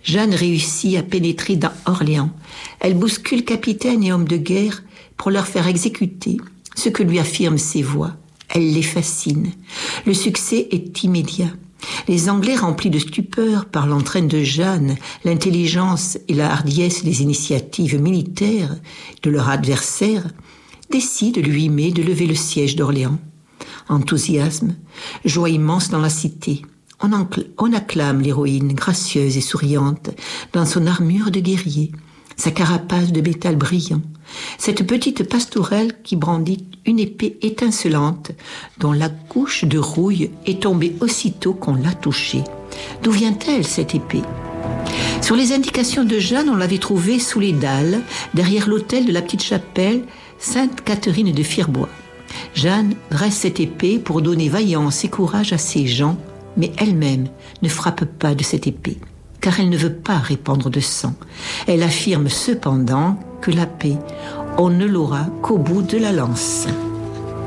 Jeanne réussit à pénétrer dans Orléans. Elle bouscule capitaines et hommes de guerre pour leur faire exécuter ce que lui affirment ses voix. Elle les fascine. Le succès est immédiat. Les Anglais, remplis de stupeur par l'entraîne de Jeanne, l'intelligence et la hardiesse des initiatives militaires de leur adversaire, décident le 8 mai de lever le siège d'Orléans. Enthousiasme, joie immense dans la cité. On acclame l'héroïne gracieuse et souriante dans son armure de guerrier, sa carapace de métal brillant, cette petite pastourelle qui brandit une épée étincelante dont la couche de rouille est tombée aussitôt qu'on l'a touchée. D'où vient-elle, cette épée ? Sur les indications de Jeanne, on l'avait trouvée sous les dalles, derrière l'autel de la petite chapelle Sainte-Catherine de Firbois. Jeanne dresse cette épée pour donner vaillance et courage à ses gens, mais elle-même ne frappe pas de cette épée, car elle ne veut pas répandre de sang. Elle affirme cependant que la paix, on ne l'aura qu'au bout de la lance.